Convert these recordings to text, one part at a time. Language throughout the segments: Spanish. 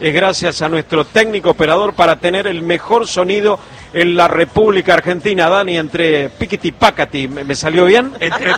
es gracias a nuestro técnico operador para tener el mejor sonido en la República Argentina. Dani, entre piquiti y pácati, ¿me salió bien?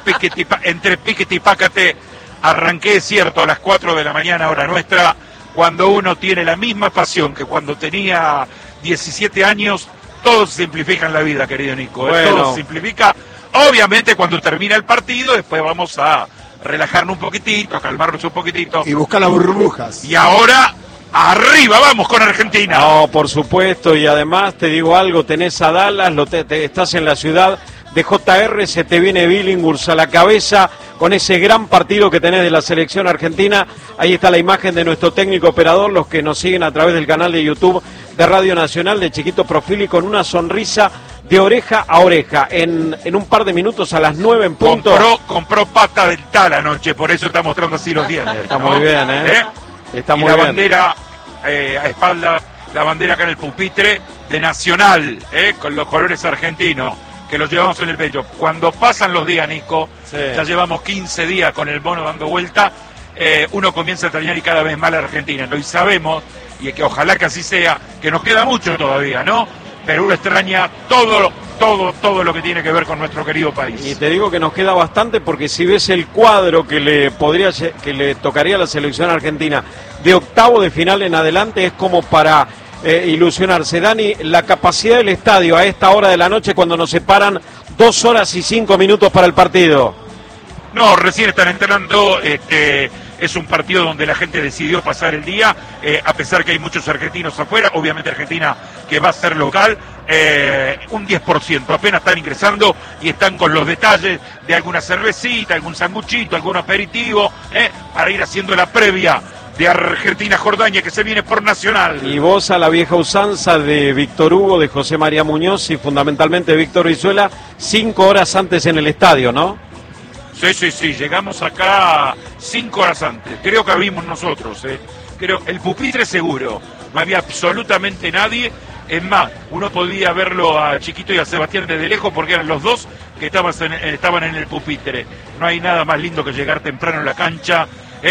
Entre piquiti y pácate, arranqué, cierto, a las 4 de la mañana, hora nuestra, cuando uno tiene la misma pasión que cuando tenía 17 años, todo se simplifica en la vida, querido Nico. Bueno. Todo se simplifica. Obviamente cuando termina el partido, después vamos a relajarnos un poquitito, a calmarnos un poquitito. Y buscar las burbujas. Y ahora, arriba, vamos con Argentina. No, por supuesto, y además te digo algo, tenés a Dallas, estás en la ciudad de JR, se te viene Billinghurst a la cabeza con ese gran partido que tenés de la selección argentina. Ahí está la imagen de nuestro técnico operador, los que nos siguen a través del canal de YouTube de Radio Nacional, de Chiquito Profil, y con una sonrisa de oreja a oreja. En un par de minutos, a las 9 en punto. Compró pata dental anoche, por eso está mostrando así los dientes. Está muy bien, Está muy y la bien. bandera a espalda, la bandera acá en el pupitre de Nacional, con los colores argentinos, que los llevamos en el pecho. Cuando pasan los días, Nico, sí, ya llevamos 15 días con el mono dando vuelta, uno comienza a extrañar y cada vez más la Argentina. Y sabemos, y que ojalá que así sea, que nos queda mucho todavía, ¿no? Pero uno extraña todo lo que tiene que ver con nuestro querido país. Y te digo que nos queda bastante, porque si ves el cuadro que le tocaría a la selección argentina de octavo de final en adelante, es como para ilusionarse. Dani, la capacidad del estadio a esta hora de la noche, cuando nos separan 2 horas y 5 minutos para el partido. No, recién están entrando, es un partido donde la gente decidió pasar el día, a pesar que hay muchos argentinos afuera, obviamente Argentina que va a ser local, un 10%, apenas están ingresando y están con los detalles de alguna cervecita, algún sanguchito, algún aperitivo, para ir haciendo la previa de Argentina-Jordania que se viene por Nacional. Y vos a la vieja usanza de Víctor Hugo, de José María Muñoz y fundamentalmente Víctor Brizuela, 5 horas antes en el estadio, ¿no? Sí, llegamos acá 5 horas antes, creo que abrimos nosotros, creo, el pupitre seguro, no había absolutamente nadie, es más, uno podía verlo a Chiquito y a Sebastián desde lejos porque eran los dos que estaban en el pupitre. No hay nada más lindo que llegar temprano a la cancha,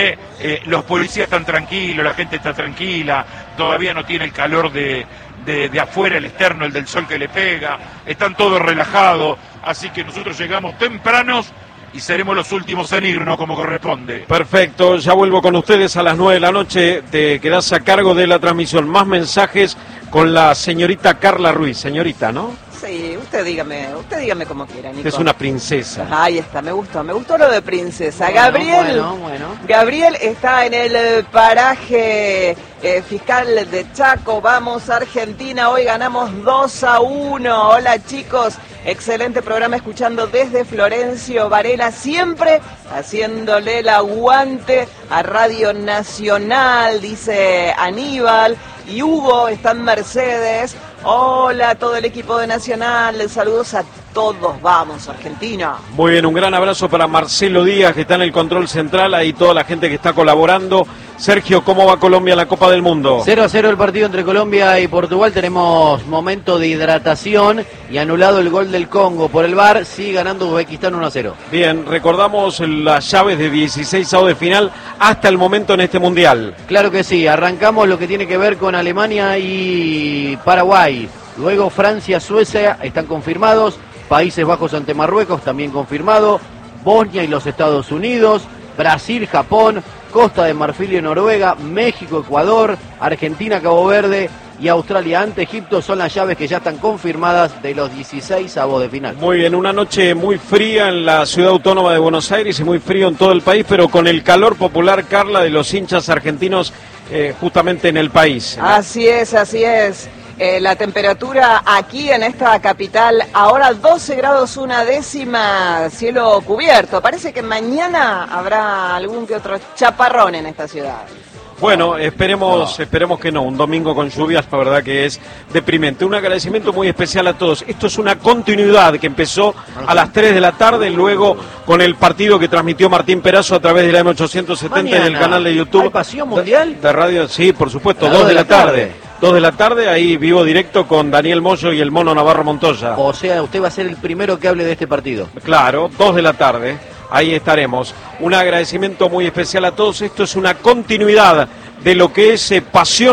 los policías están tranquilos, la gente está tranquila, todavía no tiene el calor de afuera, el externo, el del sol que le pega, están todos relajados, así que nosotros llegamos tempranos y seremos los últimos en irnos como corresponde. Perfecto, ya vuelvo con ustedes a las 9 de la noche, te quedás a cargo de la transmisión. Más mensajes con la señorita Carla Ruiz, señorita, ¿no? Sí, usted dígame como quiera, Nico. Es una princesa. Ahí está, me gustó lo de princesa. Bueno. Gabriel está en el paraje fiscal de Chaco. Vamos Argentina, hoy ganamos 2-1. Hola chicos, excelente programa escuchando desde Florencio Varela, siempre haciéndole el aguante a Radio Nacional, dice Aníbal. Y Hugo está en Mercedes. Hola a todo el equipo de Nacional, saludos a todos, vamos Argentina. Muy bien, un gran abrazo para Marcelo Díaz, que está en el control central, ahí toda la gente que está colaborando. Sergio, ¿cómo va Colombia en la Copa del Mundo? 0-0 el partido entre Colombia y Portugal, tenemos momento de hidratación y anulado el gol del Congo por el VAR, sigue ganando Uzbekistán 1-0. Bien, recordamos las llaves de 16avos de final hasta el momento en este Mundial. Claro que sí, arrancamos lo que tiene que ver con Alemania y Paraguay, luego Francia, Suecia están confirmados, Países Bajos ante Marruecos también confirmado, Bosnia y los Estados Unidos, Brasil, Japón, Costa de Marfil y Noruega, México, Ecuador, Argentina, Cabo Verde y Australia ante Egipto son las llaves que ya están confirmadas de los 16avos de final. Muy bien, una noche muy fría en la ciudad autónoma de Buenos Aires y muy frío en todo el país, pero con el calor popular, Carla, de los hinchas argentinos justamente en el país. Así es. La temperatura aquí en esta capital, ahora 12 grados 1/10, cielo cubierto. Parece que mañana habrá algún que otro chaparrón en esta ciudad. Bueno, esperemos que no. Un domingo con lluvias, la verdad que es deprimente. Un agradecimiento muy especial a todos. Esto es una continuidad que empezó a las 3 de la tarde, luego con el partido que transmitió Martín Perazo a través de la M870 en el canal de YouTube. ¿Hay pasión mundial? De radio, sí, por supuesto, 2 de la tarde. 2 de la tarde, ahí vivo directo con Daniel Moyo y el Mono Navarro Montoya. O sea, usted va a ser el primero que hable de este partido. Claro, 2 de la tarde. Ahí estaremos. Un agradecimiento muy especial a todos. Esto es una continuidad de lo que es pasión